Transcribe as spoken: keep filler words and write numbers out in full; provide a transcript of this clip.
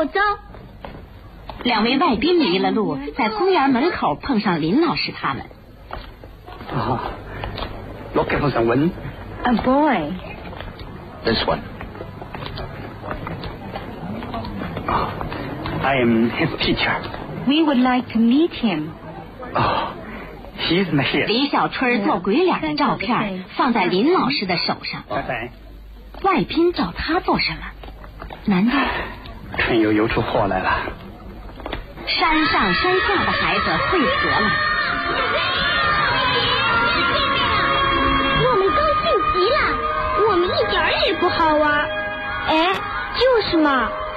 走。 两位外宾迷了路，在公园门口碰上林老师他们。 啊，落嘅我想揾 A boy. This one. Oh, I am his teacher. We would like to meet him. Oh, he's my hero. 李小春做鬼脸的照片放在林老师的手上。 拜拜。 外宾找他做什么？难道春游游出祸来了？ 山上山下的孩子汇合了。 我们高兴极了，我们一点儿也不好玩。哎，就是嘛。